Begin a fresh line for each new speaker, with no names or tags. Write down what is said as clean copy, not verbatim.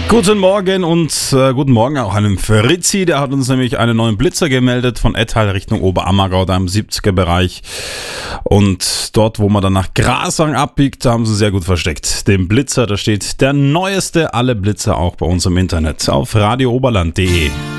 Guten Morgen und guten Morgen auch einem Fritzi, der hat uns nämlich einen neuen Blitzer gemeldet von Ettal Richtung Oberammergau, da im 70er Bereich. Und dort, wo man dann nach Grasang abbiegt, da haben sie sehr gut versteckt. Den Blitzer, da steht der neueste alle Blitzer auch bei uns im Internet auf radiooberland.de.